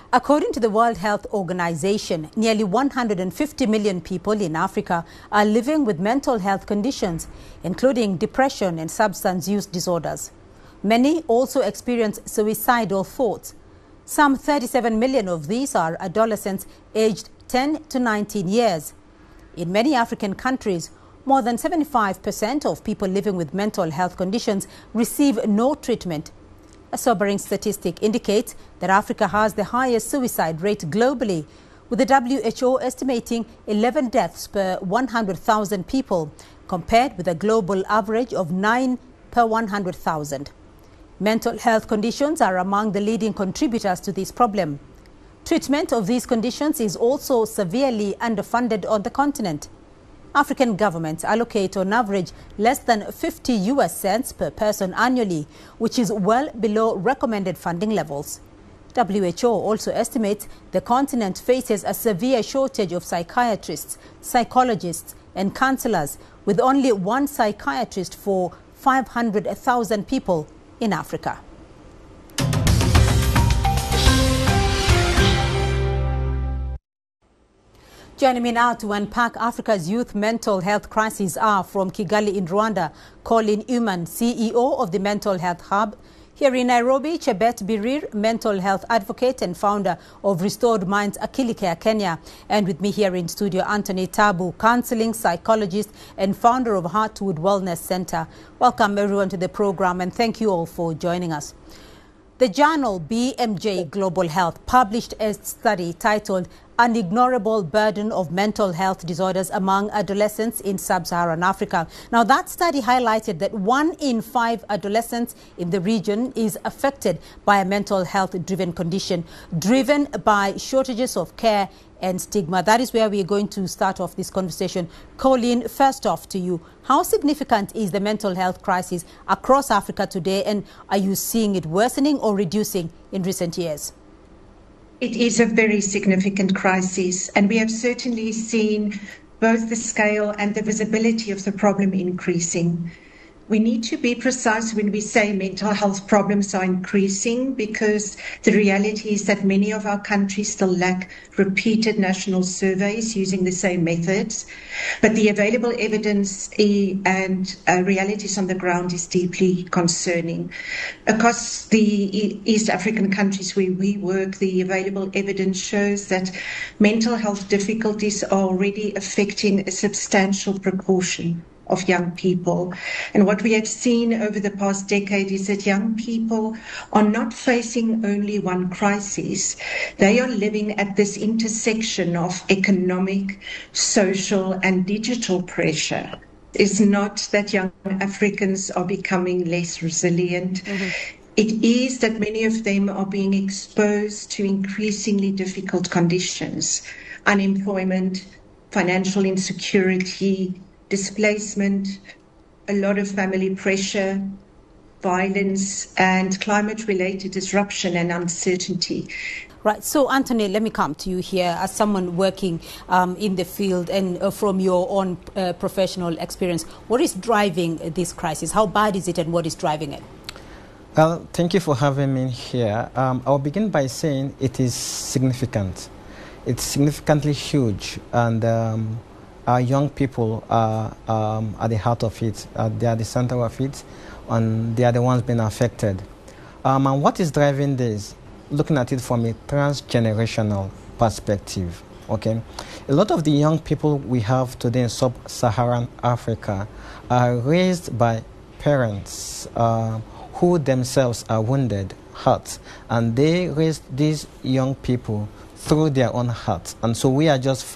According to the World Health Organization, nearly 150 million people in Africa are living with mental health conditions, including depression and substance use disorders. Many also experience suicidal thoughts. Some 37 million of these are adolescents aged 10 to 19 years. In many African countries, more than 75% of people living with mental health conditions receive no treatment. A sobering statistic indicates that Africa has the highest suicide rate globally, with the WHO estimating 11 deaths per 100,000 people, compared with a global average of 9 per 100,000. Mental health conditions are among the leading contributors to this problem. Treatment of these conditions is also severely underfunded on the continent. African governments allocate on average less than 50 US cents per person annually, which is well below recommended funding levels. WHO also estimates the continent faces a severe shortage of psychiatrists, psychologists and counselors, with only one psychiatrist for 500,000 people in Africa. Joining me now to unpack Africa's youth mental health crisis are from Kigali in Rwanda, Colin Uman, CEO of the Mental Health Hub. Here in Nairobi, Chebet Birir, mental health advocate and founder of Restored Minds Akilicare Kenya. And with me here in studio, Anthony Tabu, counseling psychologist and founder of Heartwood Wellness Center. Welcome everyone to the program and thank you all for joining us. The journal BMJ Global Health published a study titled Unignorable Burden of Mental Health Disorders Among Adolescents in Sub-Saharan Africa. Now, that study highlighted that 1 in 5 adolescents in the region is affected by a mental health-driven condition, driven by shortages of care and stigma. That is where we are going to start off this conversation. Colin, first off to you, how significant is the mental health crisis across Africa today, and are you seeing it worsening or reducing in recent years? It is a very significant crisis, and we have certainly seen both the scale and the visibility of the problem increasing. We need to be precise when we say mental health problems are increasing, because the reality is that many of our countries still lack repeated national surveys using the same methods. But the available evidence and realities on the ground is deeply concerning. Across the East African countries where we work, the available evidence shows that mental health difficulties are already affecting a substantial proportion of young people. And what we have seen over the past decade is that young people are not facing only one crisis. They are living at this intersection of economic, social, and digital pressure. It's not that young Africans are becoming less resilient. It is that many of them are being exposed to increasingly difficult conditions: unemployment, financial insecurity, displacement, a lot of family pressure, violence, and climate-related disruption and uncertainty. Right. So, Anthony, let me come to you here as someone working in the field and from your own professional experience. What is driving this crisis? How bad is it and what is driving it? Well, thank you for having me here. I'll begin by saying it is significant. It's significantly huge, and our young people are at the heart of it. They are the center of it, and they are the ones being affected. And what is driving this? Looking at it from a transgenerational perspective, okay? A lot of the young people we have today in sub-Saharan Africa are raised by parents who themselves are wounded, hurt, and they raise these young people through their own hearts. And so we are just